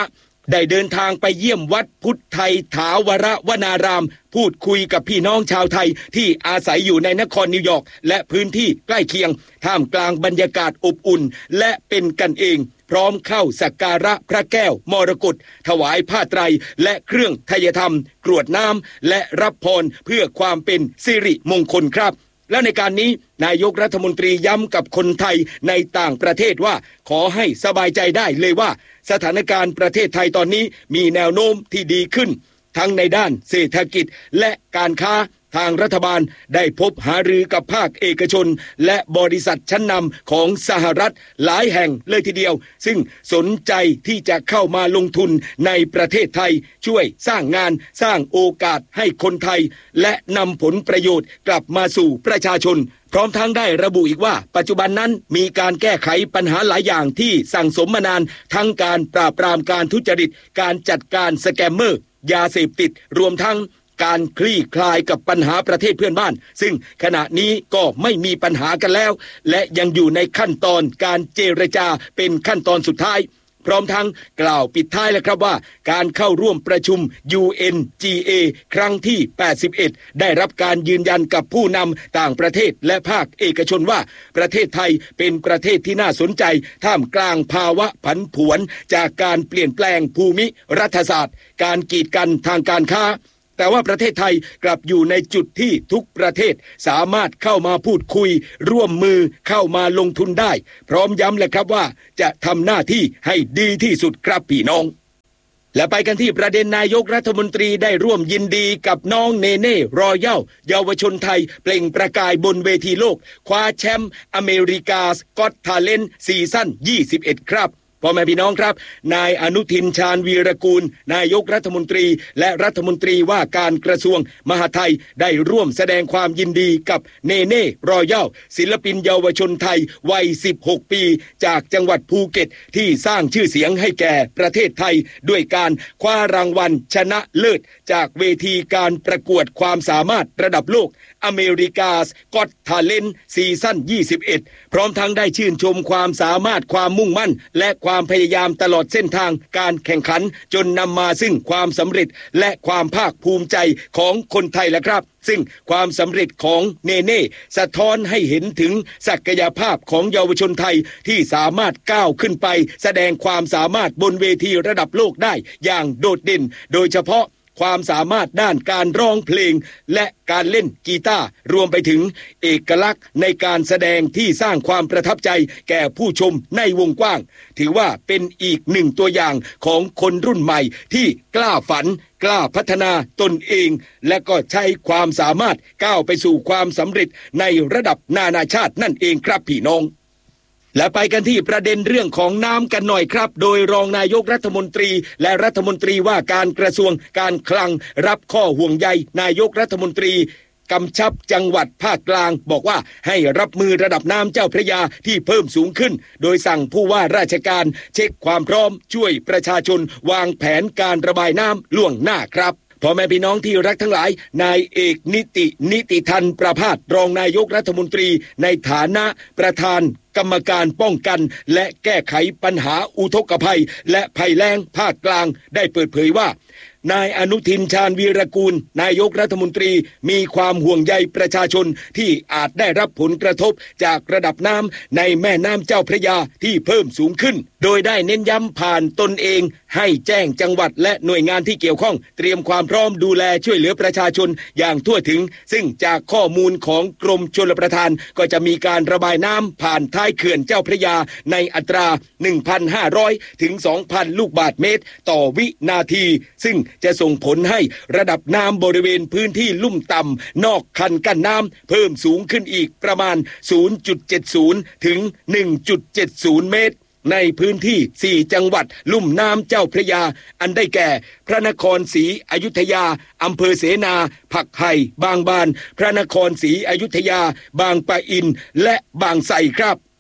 ได้เดินทางไปเยี่ยมวัดพุทธไทยถาวรวนารามพูดคุยกับพี่น้องชาวไทยที่อาศัยอยู่ในนครนิวยอร์กและพื้นที่ใกล้เคียงท่ามกลางบรรยากาศอบอุ่นและเป็นกันเองพร้อมเข้าสักการะพระแก้วมรกตถวายผ้าไตรและเครื่องไทยธรรมกรวดน้ำและรับพรเพื่อความเป็นสิริมงคลครับและในการนี้นายกรัฐมนตรีย้ำกับคนไทยในต่างประเทศว่าขอให้สบายใจได้เลยว่าสถานการณ์ประเทศไทยตอนนี้มีแนวโน้มที่ดีขึ้นทั้งในด้านเศรษฐกิจและการค้าทางรัฐบาลได้พบหารือกับภาคเอกชนและบริษัทชั้นนำของสหรัฐหลายแห่งเลยทีเดียวซึ่งสนใจที่จะเข้ามาลงทุนในประเทศไทยช่วยสร้างงานสร้างโอกาสให้คนไทยและนำผลประโยชน์กลับมาสู่ประชาชนพร้อมทั้งได้ระบุอีกว่าปัจจุบันนั้นมีการแก้ไขปัญหาหลายอย่างที่สั่งสมมานานทั้งการปราบปรามการทุจริตการจัดการสแกมเมอร์ยาเสพติดรวมทั้งการคลี่คลายกับปัญหาประเทศเพื่อนบ้านซึ่งขณะนี้ก็ไม่มีปัญหากันแล้วและยังอยู่ในขั้นตอนการเจรจาเป็นขั้นตอนสุดท้ายพร้อมทั้งกล่าวปิดท้ายแล้วครับว่าการเข้าร่วมประชุม ยู เอ็น จี เอ ครั้งที่แปดสิบเอ็ดได้รับการยืนยันกับผู้นำต่างประเทศและภาคเอกชนว่าประเทศไทยเป็นประเทศที่น่าสนใจท่ามกลางภาวะผันผวนจากการเปลี่ยนแปลงภูมิรัฐศาสตร์การกีดกันทางการค้าแต่ว่าประเทศไทยกลับอยู่ในจุดที่ทุกประเทศสามารถเข้ามาพูดคุยร่วมมือเข้ามาลงทุนได้พร้อมย้ำเลยครับว่าจะทำหน้าที่ให้ดีที่สุดครับพี่น้องและไปกันที่ประเด็นนายกรัฐมนตรีได้ร่วมยินดีกับน้องเนเน่รอยัลเยาวชนไทยเปล่งประกายบนเวทีโลกคว้าแชมป์อเมริกาสก็อตทาเลนต์ซีซั่นยี่สิบเอ็ดครับพ่อแม่พี่น้องครับนายอนุทินชาญวีรกูลนายกรัฐมนตรีและรัฐมนตรีว่าการกระทรวงมหาดไทยได้ร่วมแสดงความยินดีกับเนเน่รอยัลศิลปินเยาวชนไทยวัยสิบหกปีจากจังหวัดภูเก็ตที่สร้างชื่อเสียงให้แก่ประเทศไทยด้วยการคว้ารางวัลชนะเลิศจากเวทีการประกวดความสามารถระดับโลกอเมริกาสก็อตทาเลนต์ซีซั่นยี่สิบเอ็ดพร้อมทั้งได้ชื่นชมความสามารถความมุ่งมั่นและความพยายามตลอดเส้นทางการแข่งขันจนนำมาซึ่งความสำเร็จและความภาคภูมิใจของคนไทยแหละครับซึ่งความสำเร็จของเนเน่สะท้อนให้เห็นถึงศักยภาพของเยาวชนไทยที่สามารถก้าวขึ้นไปแสดงความสามารถบนเวทีระดับโลกได้อย่างโดดเด่นโดยเฉพาะความสามารถด้านการร้องเพลงและการเล่นกีตาร์รวมไปถึงเอกลักษณ์ในการแสดงที่สร้างความประทับใจแก่ผู้ชมในวงกว้างถือว่าเป็นอีกหนึ่งตัวอย่างของคนรุ่นใหม่ที่กล้าฝันกล้าพัฒนาตนเองและก็ใช้ความสามารถก้าวไปสู่ความสำเร็จในระดับนานาชาตินั่นเองครับพี่น้องและไปกันที่ประเด็นเรื่องของน้ำกันหน่อยครับโดยรองนายกรัฐมนตรีและรัฐมนตรีว่าการกระทรวงการคลังรับข้อห่วงใยนายกรัฐมนตรีกำชับจังหวัดภาคกลางบอกว่าให้รับมือระดับน้ำเจ้าพระยาที่เพิ่มสูงขึ้นโดยสั่งผู้ว่าราชการเช็คความพร้อมช่วยประชาชนวางแผนการระบายน้ำล่วงหน้าครับพ่อแม่พี่น้องที่รักทั้งหลายนายเอกนิตินิติทันประภาสรองนายกรัฐมนตรีในฐานะประธานกรรมการป้องกันและแก้ไขปัญหาอุทกภัยและภัยแล้งภาคกลางได้เปิดเผยว่านายอนุทินชาญวีรกูลนายกรัฐมนตรีมีความห่วงใยประชาชนที่อาจได้รับผลกระทบจากระดับน้ำในแม่น้ำเจ้าพระยาที่เพิ่มสูงขึ้นโดยได้เน้นย้ำผ่านตนเองให้แจ้งจังหวัดและหน่วยงานที่เกี่ยวข้องเตรียมความพร้อมดูแลช่วยเหลือประชาชนอย่างทั่วถึงซึ่งจากข้อมูลของกรมชลประทานก็จะมีการระบายน้ำผ่านท้ายเขื่อนเจ้าพระยาในอัตรา หนึ่งพันห้าร้อย ถึง สองพัน ลูกบาศก์เมตรต่อวินาทีซึ่งจะส่งผลให้ระดับน้ำบริเวณพื้นที่ลุ่มต่ำนอกคันกั้นน้ำเพิ่มสูงขึ้นอีกประมาณ ศูนย์จุดเจ็ดศูนย์ ถึง หนึ่งจุดเจ็ดศูนย์ เมตรในพื้นที่สี่จังหวัดลุ่มน้ำเจ้าพระยาอันได้แก่พระนครศรีอยุธยาอำเภอเสนาผักไห่บางบานพระนครศรีอยุธยาบางปะอินและบางไทรครับ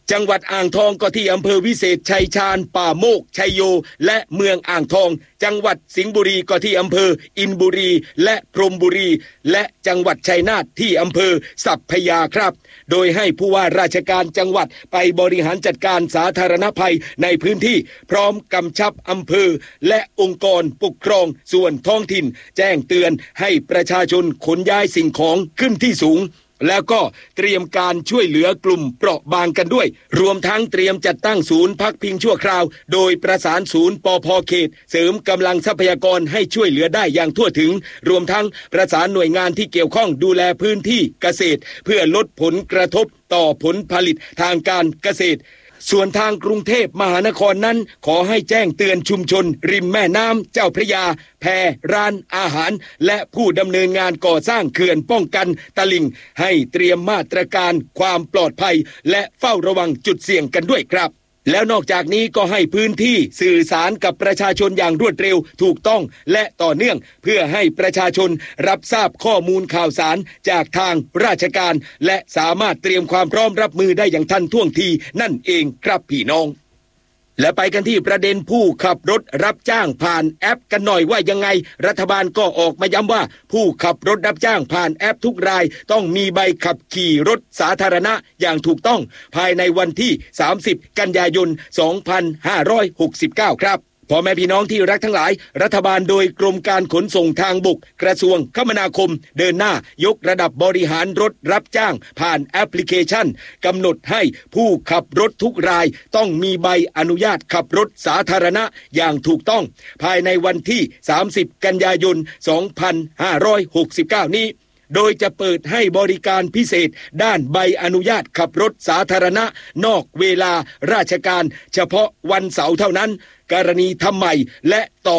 จังหวัดอ่างทองก็ที่อำเภอวิเศษชัยชาญป่าโมกชัยโยและเมืองอ่างทองจังหวัดสิงห์บุรีก็ที่อำเภออินบุรีและพรหมบุรีและจังหวัดชัยนาทที่อำเภอสัพพยาครับโดยให้ผู้ว่าราชการจังหวัดไปบริหารจัดการสาธารณภัยในพื้นที่พร้อมกำชับอำเภอและองค์กรปกครองส่วนท้องถิ่นแจ้งเตือนให้ประชาชนขนย้ายสิ่งของขึ้นที่สูงแล้วก็เตรียมการช่วยเหลือกลุ่มเปราะบางกันด้วยรวมทั้งเตรียมจัดตั้งศูนย์พักพิงชั่วคราวโดยประสานศูนย์ปภ.เขตเสริมกำลังทรัพยากรให้ช่วยเหลือได้อย่างทั่วถึงรวมทั้งประสานหน่วยงานที่เกี่ยวข้องดูแลพื้นที่เกษตรเพื่อลดผลกระทบต่อผลผลิตทางการเกษตรส่วนทางกรุงเทพมหานครนั้นขอให้แจ้งเตือนชุมชนริมแม่น้ำเจ้าพระยาแพร้านอาหารและผู้ดำเนินงานก่อสร้างเขื่อนป้องกันตลิ่งให้เตรียมมาตรการความปลอดภัยและเฝ้าระวังจุดเสี่ยงกันด้วยครับแล้วนอกจากนี้ก็ให้พื้นที่สื่อสารกับประชาชนอย่างรวดเร็วถูกต้องและต่อเนื่องเพื่อให้ประชาชนรับทราบข้อมูลข่าวสารจากทางราชการและสามารถเตรียมความพร้อมรับมือได้อย่างทันท่วงทีนั่นเองครับพี่น้องและไปกันที่ประเด็นผู้ขับรถรับจ้างผ่านแอปกันหน่อยว่ายังไงรัฐบาลก็ออกมาย้ำว่าผู้ขับรถรับจ้างผ่านแอปทุกรายต้องมีใบขับขี่รถสาธารณะอย่างถูกต้องภายในวันที่สามสิบกันยายนสองพันห้าร้อยหกสิบเก้าครับพ่อแม่พี่น้องที่รักทั้งหลายรัฐบาลโดยกรมการขนส่งทางบกกระทรวงคมนาคมเดินหน้ายกระดับบริหารรถรับจ้างผ่านแอปพลิเคชันกำหนดให้ผู้ขับรถทุกรายต้องมีใบอนุญาตขับรถสาธารณะอย่างถูกต้องภายในวันที่สามสิบกันยายนสองพันห้าร้อยหกสิบเก้านี้โดยจะเปิดให้บริการพิเศษด้านใบอนุญาตขับรถสาธารณะนอกเวลาราชการเฉพาะวันเสาร์เท่านั้นกรณีทำใหม่และต่อ